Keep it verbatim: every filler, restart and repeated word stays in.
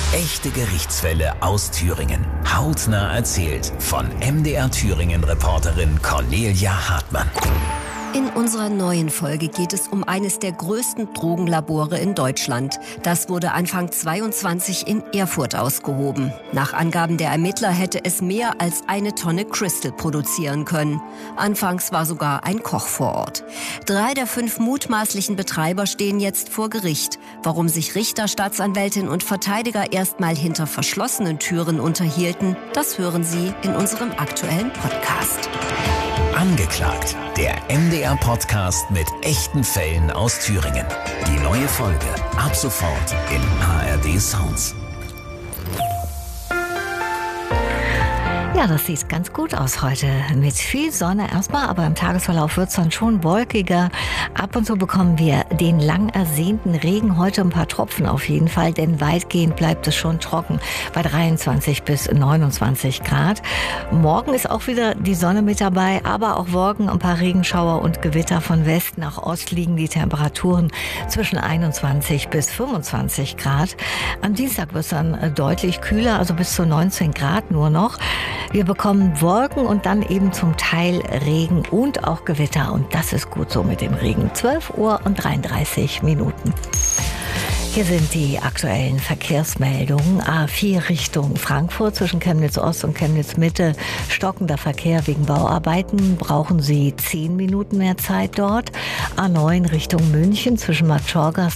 Echte Gerichtsfälle aus Thüringen. Hautnah erzählt von M D R Thüringen-Reporterin Cornelia Hartmann. In unserer neuen Folge geht es um eines der größten Drogenlabore in Deutschland. Das wurde Anfang zweiundzwanzig in Erfurt ausgehoben. Nach Angaben der Ermittler hätte es mehr als eine Tonne Crystal produzieren können. Anfangs war sogar ein Koch vor Ort. Drei der fünf mutmaßlichen Betreiber stehen jetzt vor Gericht. Warum sich Richter, Staatsanwältin und Verteidiger erstmal hinter verschlossenen Türen unterhielten, das hören Sie in unserem aktuellen Podcast. Angeklagt, der M D R-Podcast mit echten Fällen aus Thüringen. Die neue Folge ab sofort in A R D Sounds. Ja, das sieht ganz gut aus heute. Mit viel Sonne erstmal, aber im Tagesverlauf wird es dann schon wolkiger. Ab und zu bekommen wir den lang ersehnten Regen. Heute ein paar Tropfen auf jeden Fall, denn weitgehend bleibt es schon trocken bei dreiundzwanzig bis neunundzwanzig Grad. Morgen ist auch wieder die Sonne mit dabei, aber auch morgen ein paar Regenschauer und Gewitter. Von West nach Ost liegen die Temperaturen zwischen einundzwanzig bis fünfundzwanzig Grad. Am Dienstag wird es dann deutlich kühler, also bis zu neunzehn Grad nur noch. Wir bekommen Wolken und dann eben zum Teil Regen und auch Gewitter. Und das ist gut so mit dem Regen. zwölf Uhr und dreiunddreißig Minuten. Hier sind die aktuellen Verkehrsmeldungen. A vier Richtung Frankfurt zwischen Chemnitz Ost und Chemnitz Mitte. Stockender Verkehr wegen Bauarbeiten. Brauchen Sie zehn Minuten mehr Zeit dort. A neun Richtung München zwischen Matschorgas